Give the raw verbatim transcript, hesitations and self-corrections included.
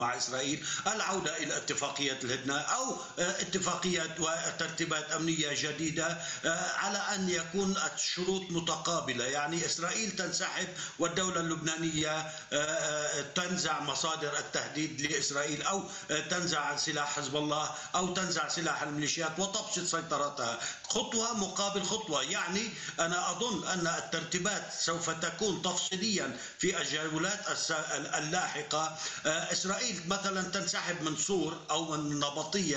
مع إسرائيل، العودة إلى اتفاقية الهدنة أو اتفاقية وترتيبات أمنية جديدة، على أن يكون الشروط متقابلة، يعني إسرائيل تنسحب والدولة اللبنانية تنزع مصادر التهديد لإسرائيل، أو تنزع سلاح حزب الله، أو تنزع سلاح الميليشيات وتبسط سيطرتها، خطوة مقابل خطوة. يعني أنا أظن أن الترتيبات سوف تكون تفصيليا في الجولات اللاحقة. إسرائيل مثلا تنسحب من صور أو من نبطية